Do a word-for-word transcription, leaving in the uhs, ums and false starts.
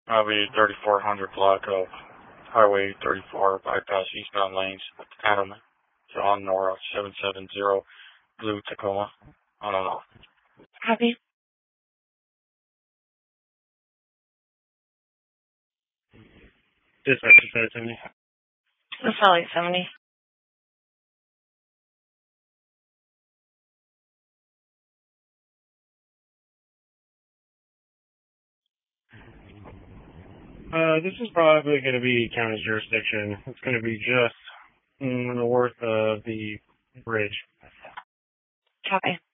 I'll be thirty-four hundred block of Highway thirty-four, bypass eastbound lanes, Adam, John Nora, seven seven zero, Blue Tacoma. I don't know. Copy. Dispatch is seventy. That's probably seventy. Uh, this is probably going to be county jurisdiction. It's going to be just north of the bridge. Copy.